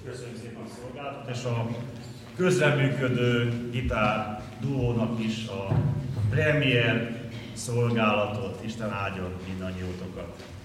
Köszönjük szépen a szolgálatot, és a közreműködő gitár duónak is a premier szolgálatot. Isten áldjon mindannyiótokat.